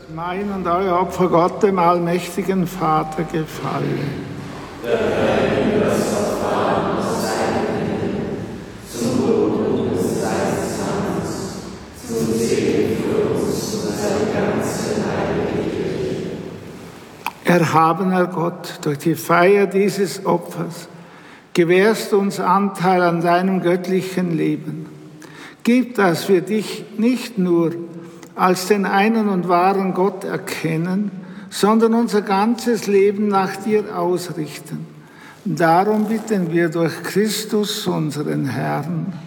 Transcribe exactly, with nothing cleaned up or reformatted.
Mein und euer Opfer Gott, dem allmächtigen Vater, gefalle. Der Herr das Verfahren aus seinen Händen, zum Lob des seines Namens, zum Segen für uns und seine ganze heilige Kirche. Erhabener Gott, durch die Feier dieses Opfers gewährst du uns Anteil an deinem göttlichen Leben. Gib, dass wir dich nicht nur als den einen und wahren Gott erkennen, sondern unser ganzes Leben nach dir ausrichten. Darum bitten wir durch Christus, unseren Herrn.